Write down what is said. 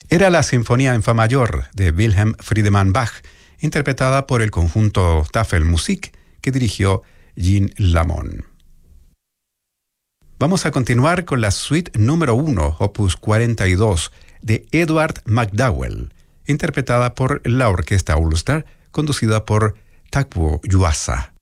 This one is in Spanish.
Era la Sinfonía en Fa mayor de Wilhelm Friedemann Bach, interpretada por el conjunto Tafelmusik que dirigió Jean Lamont. Vamos a continuar con la suite número 1, opus 42, de Edward McDowell, interpretada por la Orquesta Ulster, conducida por Takwo Yuasa.